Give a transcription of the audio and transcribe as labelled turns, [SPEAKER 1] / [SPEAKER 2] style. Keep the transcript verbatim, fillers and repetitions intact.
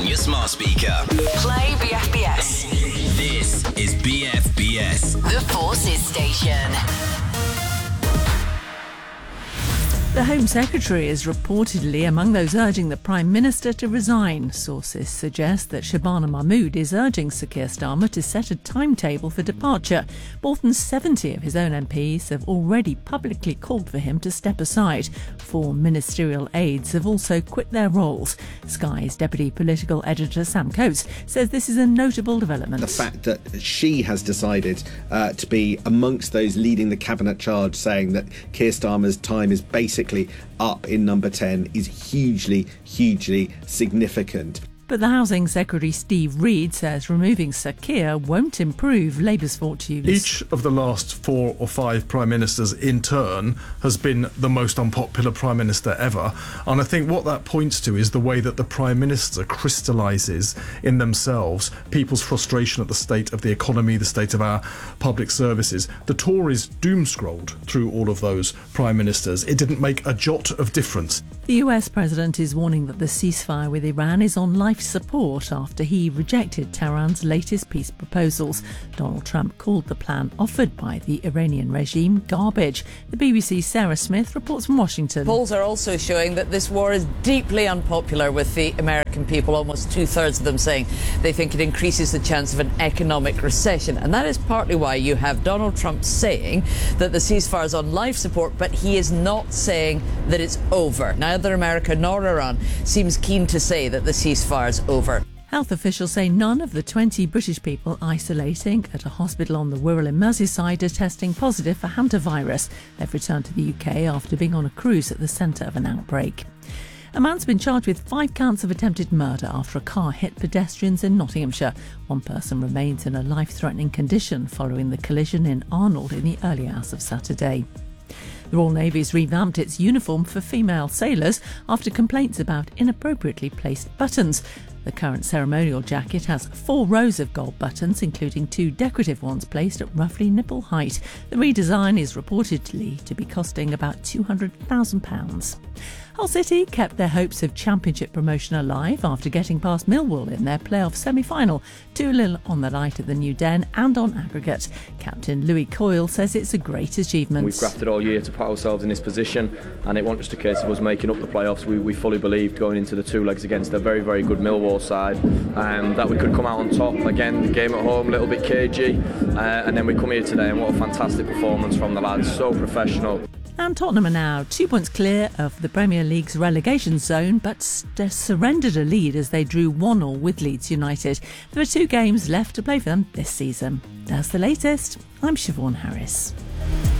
[SPEAKER 1] your smart speaker.
[SPEAKER 2] Play B F B S.
[SPEAKER 1] This is B F B S.
[SPEAKER 2] The Forces Station.
[SPEAKER 3] The Home Secretary is reportedly among those urging the Prime Minister to resign. Sources suggest that Shabana Mahmood is urging Sir Keir Starmer to set a timetable for departure. More than seventy of his own M Ps have already publicly called for him to step aside. Four ministerial aides have also quit their roles. Sky's deputy political editor Sam Coates says this is a notable development.
[SPEAKER 4] The fact that she has decided uh, to be amongst those leading the cabinet charge, saying that Keir Starmer's time is basically up in number ten, is hugely, hugely significant.
[SPEAKER 3] But the Housing Secretary Steve Reed says removing Sir Keir won't improve Labour's fortunes.
[SPEAKER 5] Each of the last four or five Prime Ministers in turn has been the most unpopular Prime Minister ever. And I think what that points to is the way that the Prime Minister crystallises in themselves people's frustration at the state of the economy, the state of our public services. The Tories doom-scrolled through all of those Prime Ministers. It didn't make a jot of difference.
[SPEAKER 3] The U S President is warning that the ceasefire with Iran is on life support after he rejected Tehran's latest peace proposals. Donald Trump called the plan offered by the Iranian regime garbage. The B B C's Sarah Smith reports from Washington.
[SPEAKER 6] Polls are also showing that this war is deeply unpopular with the American people, almost two-thirds of them saying they think it increases the chance of an economic recession. And that is partly why you have Donald Trump saying that the ceasefire is on life support, but he is not saying that it's over. Neither America nor Iran seems keen to say that the ceasefire is over.
[SPEAKER 3] Health officials say none of the twenty British people isolating at a hospital on the Wirral in Merseyside are testing positive for hantavirus. They've returned to the U K after being on a cruise at the centre of an outbreak. A man's been charged with five counts of attempted murder after a car hit pedestrians in Nottinghamshire. One person remains in a life-threatening condition following the collision in Arnold in the early hours of Saturday. The Royal Navy's revamped its uniform for female sailors after complaints about inappropriately placed buttons. The current ceremonial jacket has four rows of gold buttons, including two decorative ones placed at roughly nipple height. The redesign is reportedly to be costing about two hundred thousand pounds. Hull City kept their hopes of championship promotion alive after getting past Millwall in their playoff semi-final. two nil on the night at the New Den and on aggregate. Captain Louis Coyle says it's a great achievement.
[SPEAKER 7] We've grafted all year to put ourselves in this position, and it wasn't just a case of us making up the playoffs. We, we fully believed going into the two legs against a very, very good Millwall side um, that we could come out on top. Again, the game at home, a little bit cagey, uh, and then we come here today and what a fantastic performance from the lads, so professional.
[SPEAKER 3] And Tottenham are now two points clear of the Premier League's relegation zone, but st- surrendered a lead as they drew one all with Leeds United. There are two games left to play for them this season. That's the latest. I'm Siobhan Harris.